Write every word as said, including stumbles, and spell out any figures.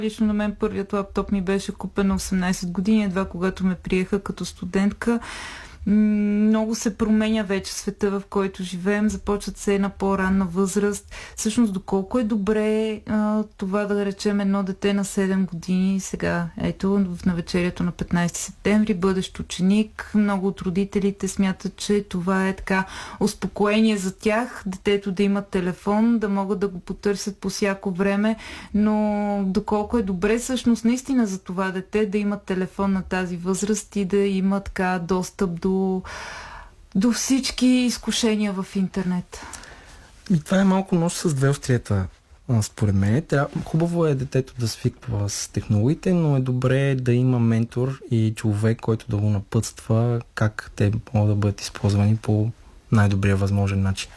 Лично на мен първият лаптоп ми беше купен на осемнайсет години, едва когато ме приеха като студентка. Много се променя вече света, в който живеем, започват се на по-ранна възраст. Всъщност, доколко е добре а, това да речем едно дете на седем години, сега, ето, в навечерието на петнайсети септември, бъдещ ученик, много от родителите смятат, че това е така успокоение за тях, детето да има телефон, да могат да го потърсят по всяко време, но доколко е добре всъщност наистина за това дете да има телефон на тази възраст и да има така достъп до До, до всички изкушения в интернет. И това е малко нож с две острията, според мен. Хубаво е детето да свиква с технологиите, но е добре да има ментор и човек, който да го напътства как те могат да бъдат използвани по най-добрия възможен начин.